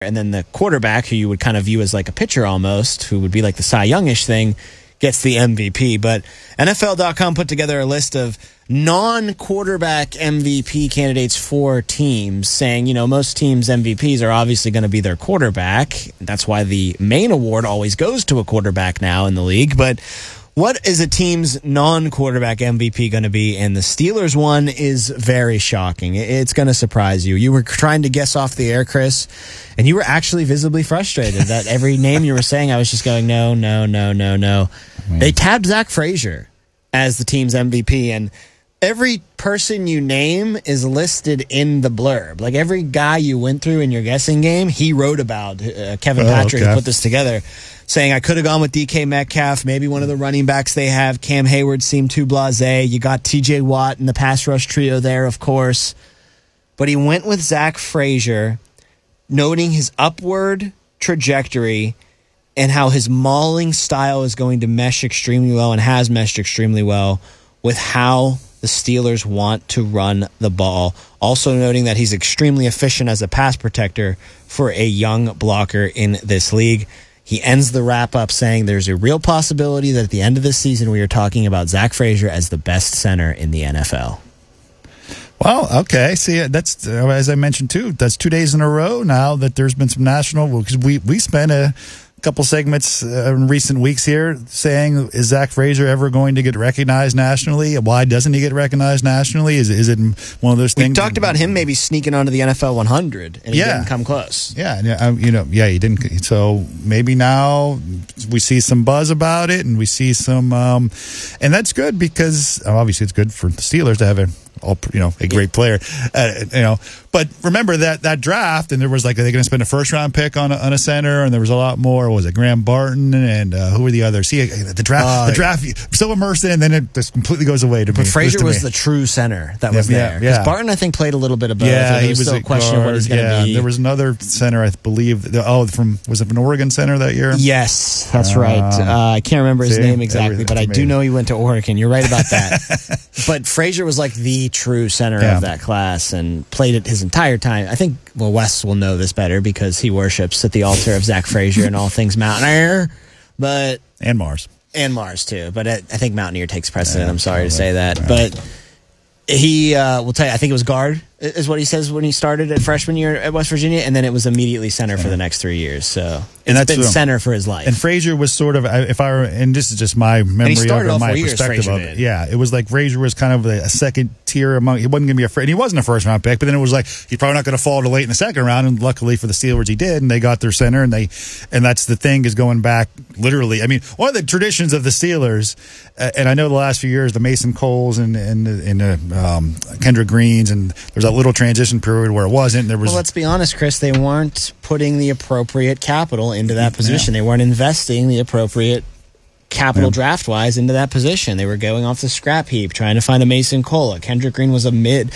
And then the quarterback, who you would kind of view as like a pitcher almost, who would be like the Cy Youngish thing, gets the MVP. But NFL.com put together a list of non-quarterback MVP candidates for teams, saying, you know, most teams' MVPs are obviously going to be their quarterback. That's why the main award always goes to a quarterback now in the league. But what is a team's non-quarterback MVP going to be? And the Steelers one is very shocking. It's going to surprise you. You were trying to guess off the air, Chris, and you were actually visibly frustrated that every name you were saying, I was just going, no. They tabbed Zach Frazier as the team's MVP, and every person you name is listed in the blurb. Like every guy you went through in your guessing game, he wrote about. Kevin Patrick who put this together, saying, I could have gone with DK Metcalf, maybe one of the running backs they have. Cam Hayward seemed too blasé. You got TJ Watt in the pass rush trio there, of course. But he went with Zach Frazier, noting his upward trajectory and how his mauling style is going to mesh extremely well and has meshed extremely well with how the Steelers want to run the ball. Also noting that he's extremely efficient as a pass protector for a young blocker in this league. He ends the wrap-up saying there's a real possibility that at the end of this season we are talking about Zach Frazier as the best center in the NFL. Well, okay. See, that's, as I mentioned, too, that's 2 days in a row now that there's been some national, because we spent a couple segments in recent weeks here saying, is Zach Frazier ever going to get recognized nationally? Why doesn't he get recognized nationally? Is it one of those things? We talked about him maybe sneaking onto the NFL 100, and he didn't come close. He didn't. So maybe now we see some buzz about it, and we see some, and that's good because obviously it's good for the Steelers to have a great player, But remember that draft, and there was like, are they going to spend a first round pick on a center? And there was a lot more. Was it Graham Barton and who were the others? See, the draft, so immersed in, and then it just completely goes away to me. But Frazier was the true center that was there. Because Barton, I think, played a little bit of both. Yeah, he was still a question of what he's going to be. There was another center, I believe. Was it an Oregon center that year? Yes, that's right. I can't remember his name exactly, but I do know he went to Oregon. You're right about that. But Frazier was like the true center of that class and played it his entire time. I think, Wes will know this better because he worships at the altar of Zach Frazier and all things Mountaineer. And Mars. And Mars, too. But I think Mountaineer takes precedent. I'm sorry to say that. But he will tell you, I think it was guard is what he says when he started at freshman year at West Virginia, and then it was immediately center for the next 3 years. So it's been center for his life. And Frazier was sort of, and this is just my memory of it, my perspective of it. Yeah, it was like Frazier was kind of a second tier among. He wasn't going to be afraid. He wasn't a first round pick, but then it was like he's probably not going to fall to late in the second round. And luckily for the Steelers, he did, and they got their center. And that's the thing, is going back literally. I mean, one of the traditions of the Steelers, and I know the last few years, the Mason Coles and Kendrick Greens, and there's a little transition period where it wasn't. Well, let's be honest, Chris. They weren't putting the appropriate capital into that position. They weren't investing the appropriate capital draft-wise into that position. They were going off the scrap heap, trying to find a Mason Cole. Kendrick Green was a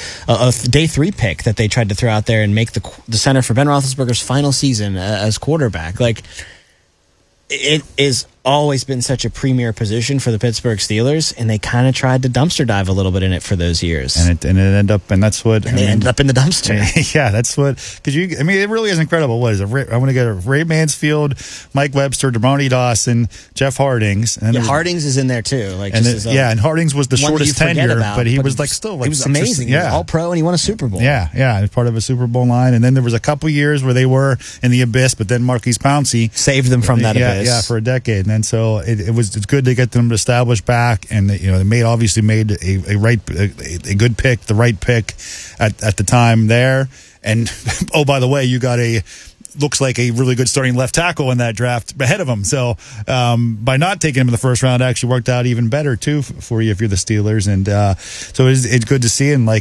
day 3 pick that they tried to throw out there and make the center for Ben Roethlisberger's final season as quarterback. Like, it is always been such a premier position for the Pittsburgh Steelers, and they kind of tried to dumpster dive a little bit in it for those years. And it ended up, and that's what... And they ended up in the dumpster. Yeah, that's what... Because it really is incredible. What is it? I want to get Ray Mansfield, Mike Webster, Dermontti Dawson, Jeff Hardings. And Hardings is in there too. And Hardings was the shortest tenure, but he was still like... He was amazing. He was all-pro, and he won a Super Bowl. Yeah, part of a Super Bowl line. And then there was a couple years where they were in the abyss, but then Marquise Pouncey... saved them from that abyss. Yeah, for a decade. And so it's good to get them established back, and they obviously made a good pick, the right pick at the time there. And by the way, you got looks like a really good starting left tackle in that draft ahead of him. So by not taking him in the first round, actually worked out even better too for you if you're the Steelers. And so it's good to see, and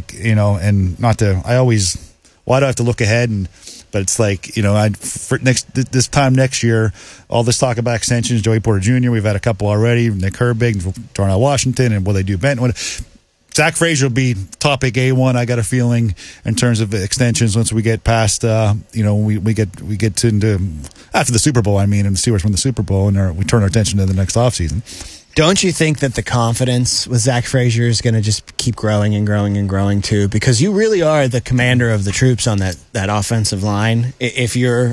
why do I have to look ahead? But it's like, this time next year, all this talk about extensions, Joey Porter Jr., we've had a couple already, Nick Herbig, Darnell Washington, and will they do Benton? Zach Frazier will be topic A1, I got a feeling, in terms of extensions once we get past, we get into after the Super Bowl, and the Steelers win the Super Bowl, and we turn our attention to the next offseason. Don't you think that the confidence with Zach Frazier is going to just keep growing and growing and growing too? Because you really are the commander of the troops on that offensive line. If you're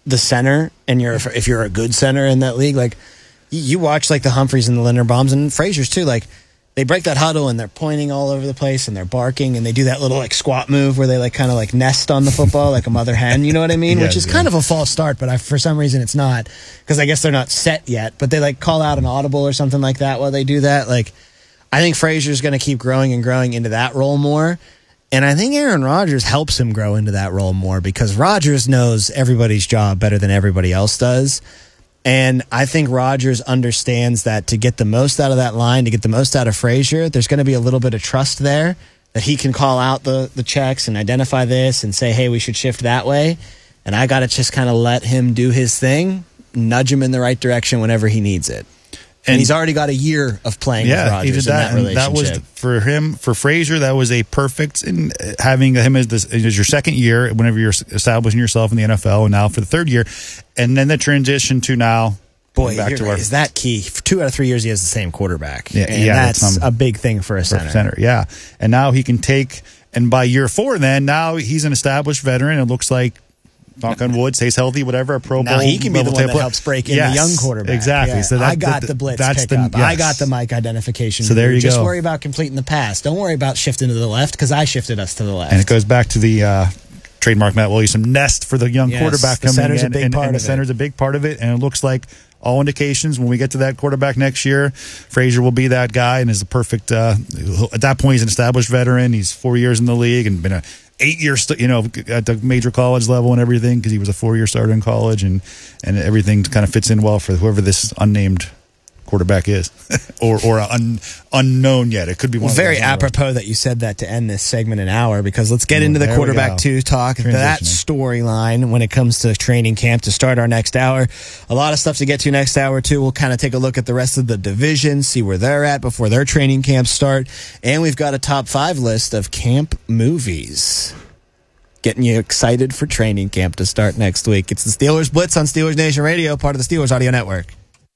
the center, and if you're a good center in that league, like you watch like the Humphreys and the Linderbaums and Frazier's too, like they break that huddle and they're pointing all over the place and they're barking and they do that little like squat move where they like kind of like nest on the football like a mother hen, you know what I mean? Which is kind of a false start, but for some reason it's not, because I guess they're not set yet, but they like call out an audible or something like that while they do that. Like I think Frazier's going to keep growing and growing into that role more. And I think Aaron Rodgers helps him grow into that role more, because Rodgers knows everybody's job better than everybody else does. And I think Rodgers understands that to get the most out of that line, to get the most out of Frazier, there's going to be a little bit of trust there that he can call out the checks and identify this and say, hey, we should shift that way. And I got to just kind of let him do his thing, nudge him in the right direction whenever he needs it. And he's already got a year of playing with Rodgers. He did that, in that relationship. That was for him, for Frazier. That was a perfect in having him as your second year. Whenever you're establishing yourself in the NFL, and now for the third year, and then the transition to now. Boy, is that key? For 2 out of 3 years, he has the same quarterback. That's a big thing for a center. Yeah, and now he can take. And by year 4, then now he's an established veteran. It looks like, knock on wood, stays healthy, whatever, a Pro Bowl. Now he can be the one that helps break in the young quarterback. Exactly. Yeah. So I got the blitz pickup. I got the mic identification. So there you go. Just worry about completing the pass. Don't worry about shifting to the left, because I shifted us to the left. And it goes back to the trademark Matt Williamson nest for the young quarterback coming in. The center's a big part of it. And it looks like all indications when we get to that quarterback next year, Frazier will be that guy and is the perfect. At that point, he's an established veteran. He's 4 years in the league and been a 8 years, at the major college level and everything, because he was a 4-year starter in college, and everything kind of fits in well for whoever this unnamed quarterback is, or unknown yet. It could be one. Very apropos that you said that to end this segment an hour, because let's get into the quarterback 2 talk. That storyline when it comes to training camp to start our next hour. A lot of stuff to get to next hour too. We'll kind of take a look at the rest of the division, see where they're at before their training camps start, and we've got a top 5 list of camp movies. Getting you excited for training camp to start next week. It's the Steelers Blitz on Steelers Nation Radio, part of the Steelers Audio Network.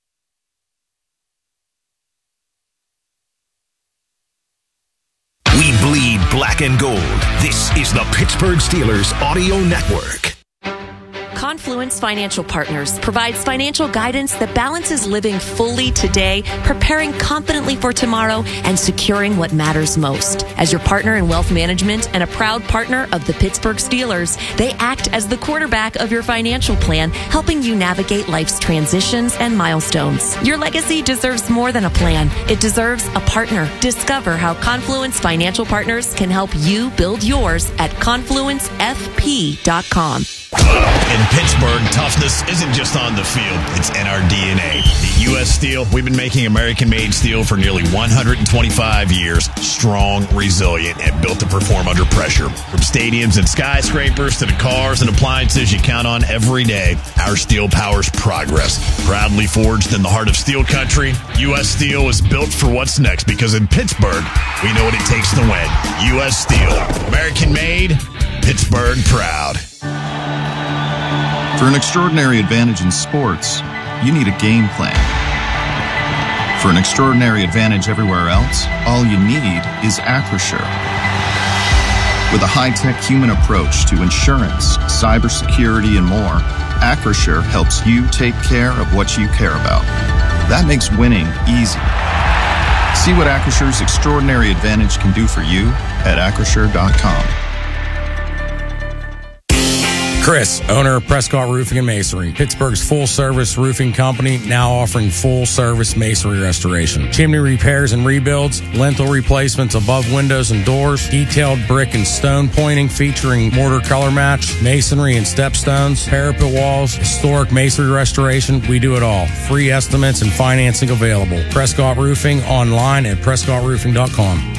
We bleed black and gold. This is the Pittsburgh Steelers Audio Network. Confluence Financial Partners provides financial guidance that balances living fully today, preparing confidently for tomorrow, and securing what matters most. As your partner in wealth management and a proud partner of the Pittsburgh Steelers, they act as the quarterback of your financial plan, helping you navigate life's transitions and milestones. Your legacy deserves more than a plan. It deserves a partner. Discover how Confluence Financial Partners can help you build yours at confluencefp.com. In Pittsburgh, toughness isn't just on the field, it's in our DNA. At U.S. Steel, we've been making American-made steel for nearly 125 years. Strong, resilient, and built to perform under pressure. From stadiums and skyscrapers to the cars and appliances you count on every day, our steel powers progress. Proudly forged in the heart of steel country, U.S. Steel is built for what's next, because in Pittsburgh, we know what it takes to win. U.S. Steel, American-made, Pittsburgh proud. For an extraordinary advantage in sports, you need a game plan. For an extraordinary advantage everywhere else, all you need is Acrisure. With a high-tech human approach to insurance, cybersecurity, and more, Acrisure helps you take care of what you care about. That makes winning easy. See what Acrisure's extraordinary advantage can do for you at Acrisure.com. Chris, owner of Prescott Roofing and Masonry, Pittsburgh's full-service roofing company, now offering full-service masonry restoration, chimney repairs and rebuilds, lintel replacements above windows and doors, detailed brick and stone pointing featuring mortar color match, masonry and stepstones, parapet walls, historic masonry restoration. We do it all. Free estimates and financing available. Prescott Roofing online at PrescottRoofing.com.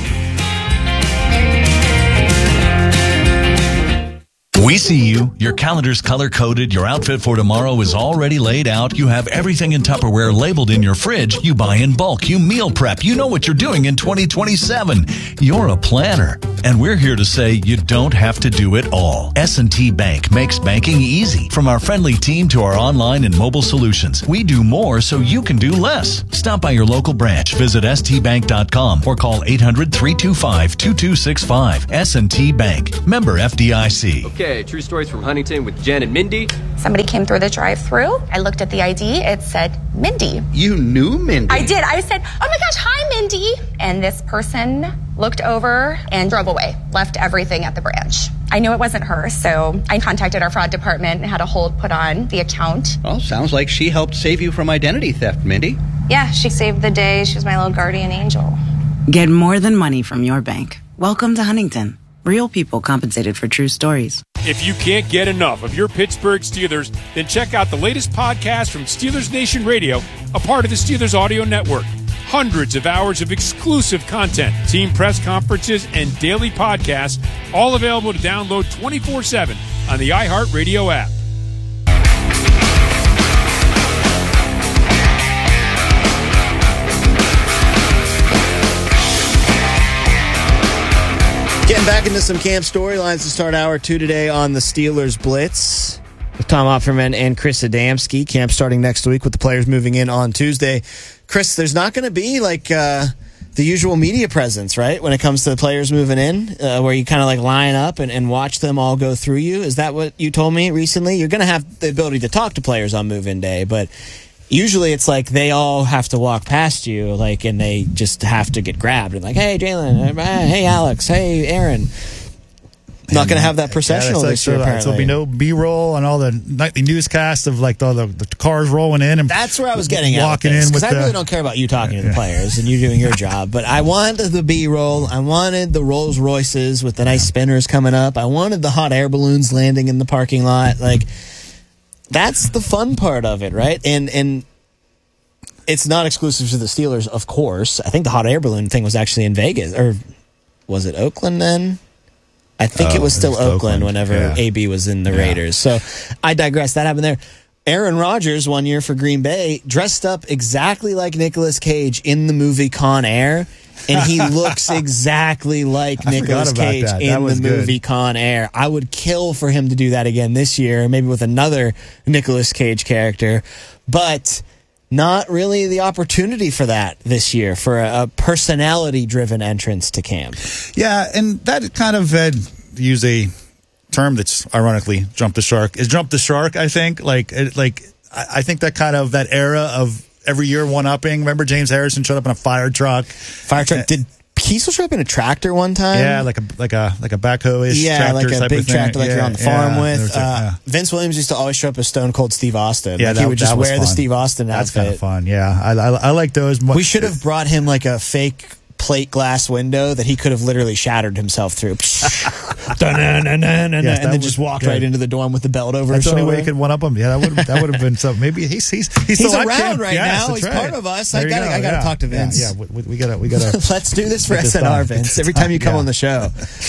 We see you. Your calendar's color-coded. Your outfit for tomorrow is already laid out. You have everything in Tupperware labeled in your fridge. You buy in bulk. You meal prep. You know what you're doing in 2027. You're a planner. And we're here to say you don't have to do it all. S&T Bank makes banking easy. From our friendly team to our online and mobile solutions, we do more so you can do less. Stop by your local branch. Visit stbank.com or call 800-325-2265. S&T Bank. Member FDIC. Okay. Okay, true stories from Huntington with Jen and Mindy. Somebody came through the drive-thru. I looked at the ID. It said Mindy. You knew Mindy? I did. I said, oh my gosh, hi, Mindy. And this person looked over and drove away, left everything at the branch. I knew it wasn't her, so I contacted our fraud department and had a hold put on the account. Well, sounds like she helped save you from identity theft, Mindy. Yeah, she saved the day. She was my little guardian angel. Get more than money from your bank. Welcome to Huntington. Real people compensated for true stories. If you can't get enough of your Pittsburgh Steelers, then check out the latest podcast from Steelers Nation Radio, a part of the Steelers Audio Network. Hundreds of hours of exclusive content, team press conferences, and daily podcasts, all available to download 24/7 on the iHeartRadio app. Getting back into some camp storylines to start hour 2 today on the Steelers Blitz with Tom Opferman and Chris Adamski. Camp starting next week with the players moving in on Tuesday. Chris, there's not going to be like the usual media presence, right, when it comes to the players moving in, where you kind of like line up and watch them all go through you. Is that what you told me recently? You're going to have the ability to talk to players on move-in day, but usually it's like they all have to walk past you, like, and they just have to get grabbed and like, hey, Jalen, hey, Alex, hey, Aaron. Not going to have that processional this year, apparently. There'll be no B-roll on all the nightly newscasts of like all the cars rolling in. And that's where I was getting at. Walking in because I really don't care about you talking to the players and you doing your job, but I wanted the B-roll. I wanted the Rolls Royces with the nice spinners coming up. I wanted the hot air balloons landing in the parking lot. Like, that's the fun part of it, right? And it's not exclusive to the Steelers, of course. I think the hot air balloon thing was actually in Vegas, or was it Oakland then? I think it was still Oakland whenever AB was in the Raiders. So I digress. That happened there. Aaron Rodgers, 1 year for Green Bay, dressed up exactly like Nicolas Cage in the movie Con Air. And he looks exactly like Nicolas Cage in the movie Con Air. I would kill for him to do that again this year, maybe with another Nicolas Cage character. But not really the opportunity for that this year, for a personality-driven entrance to camp. Yeah, and that kind of use a term that's ironically jumped the shark. Is jump the shark, I think. I think that kind of, that era of every year one-upping. Remember James Harrison showed up in a fire truck? Did Kiesel show up in a tractor one time? Yeah, like a backhoe-ish tractor, like a big tractor like you're on the farm with. Vince Williams used to always show up as Stone Cold Steve Austin. Yeah, he would just wear the Steve Austin outfit. That's kind of fun, yeah. I like those. We should have brought him like a fake plate glass window that he could have literally shattered himself through. And then just walked right into the dorm with the belt over his shoulder. That's the only way you could one-up him. Yeah, that would have been something. Maybe he's still around right now. He's part of us. I gotta talk to Vince. Yeah, we gotta Let's do this for SNR, Vince. Every time you come on the show.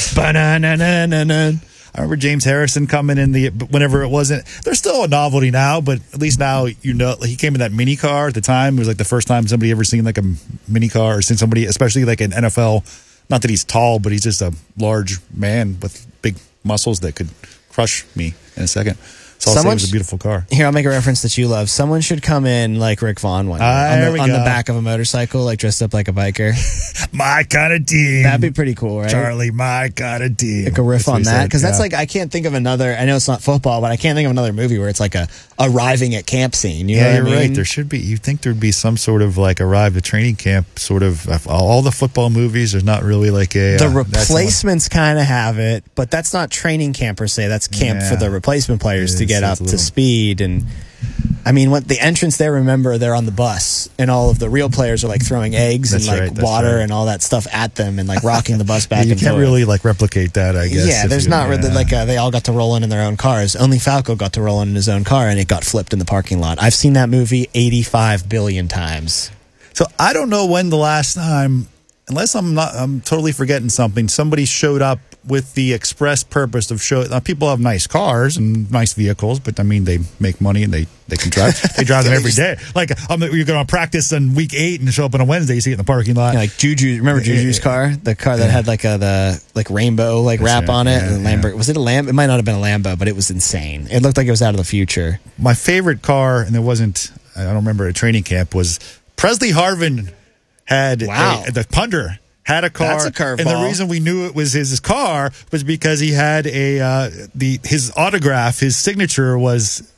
I remember James Harrison coming in whenever it wasn't. There's still a novelty now, but at least now he came in that mini car at the time. It was like the first time somebody ever seen like a mini car or seen somebody, especially like an NFL. Not that he's tall, but he's just a large man with big muscles that could crush me in a second. So I'll say it was a beautiful car. Here, I'll make a reference that you love. Someone should come in like Rick Vaughn one year, on the back of a motorcycle, like dressed up like a biker. My kind of team. That'd be pretty cool, right? Charlie, my kind of team. Like a riff on that. Because that's like, I can't think of another, I know it's not football, but I can't think of another movie where it's like a arriving at camp scene. You know what I mean? Right. There should be. You'd think there'd be some sort of like arrive at training camp sort of, all the football movies, there's not really like a. The replacements kind of have it, but that's not training camp per se. That's camp for the replacement players to get up to speed. And I mean, what the entrance there, remember, they're on the bus and all of the real players are like throwing eggs and water and all that stuff at them and like rocking the bus back and forth. You can't really like replicate that, I guess. Yeah, there's not really like they all got to roll in their own cars. Only Falco got to roll in his own car and it got flipped in the parking lot. I've seen that movie 85 billion times. So I don't know when the last time, unless I'm totally forgetting something, somebody showed up with the express purpose of people have nice cars and nice vehicles, but I mean, they make money and they can drive. They drive them every day. Like, you're going to practice on week 8 and show up on a Wednesday, you see it in the parking lot. Yeah, like Juju, remember Juju's car? The car that had like the rainbow wrap on it. And was it a Lambo? It might not have been a Lambo, but it was insane. It looked like it was out of the future. My favorite car, and I don't remember a training camp, was Presley Harvin had the punter had a car. That's a curveball. And the reason we knew it was his car was because he had his autograph, his signature was